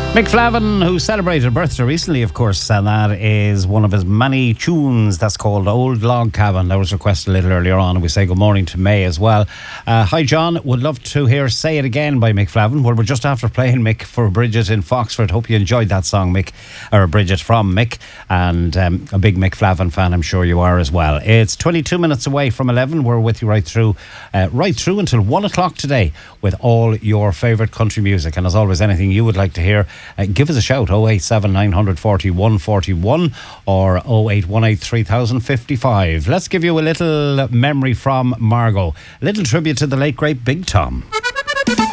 Mick Flavin, who celebrated a birthday recently, of course, and that is one of his many tunes that's called Old Log Cabin. That was requested a little earlier on, and we say good morning to May as well. Hi, John. Would love to hear Say It Again by Mick Flavin. Well, we're just after playing Mick for Bridget in Foxford. Hope you enjoyed that song, Mick, or Bridget from Mick, and a big Mick Flavin fan, I'm sure you are as well. It's 22 minutes away from 11. We're with you right through until 1 o'clock today with all your favourite country music. And as always, anything you would like to hear, give us a shout, 087 940 141 or 0818 3055. Let's give you a little memory from Margot. A little tribute to the late, great Big Tom.